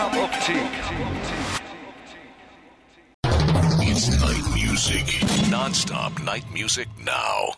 cup of tea. It's night music. Non-stop night music now.